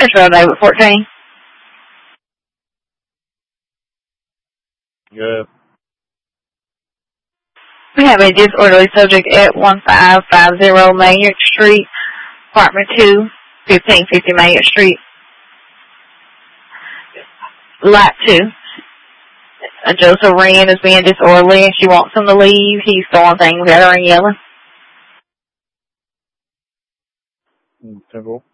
It's Road David 14. Good. We have a disorderly subject at 1550 Maynard Street, apartment 2, 1550 Maynard Street. Lot 2. Joseph Wren is being disorderly and she wants him to leave. He's throwing things at her and yelling. Simple.